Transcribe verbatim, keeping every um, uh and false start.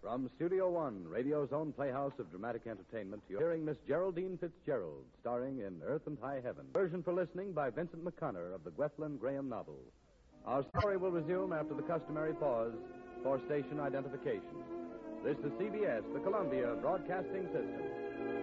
From Studio One, radio's own playhouse of dramatic entertainment, you're hearing Miss Geraldine Fitzgerald, starring in Earth and High Heaven. Version for listening by Vincent McConnor of the Gwethlin Graham novel. Our story will resume after the customary pause for station identification. This is C B S, the Columbia Broadcasting System.